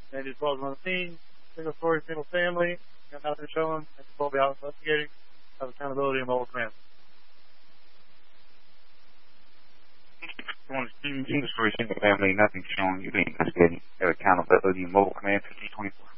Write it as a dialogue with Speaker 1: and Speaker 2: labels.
Speaker 1: and just wasn't on the scene. Single story, single family. Got nothing showing. I can probably be out investigating. Have accountability in mobile command.
Speaker 2: On single story, single family, nothing showing. You being investigating. Have accountability in mobile command 1524.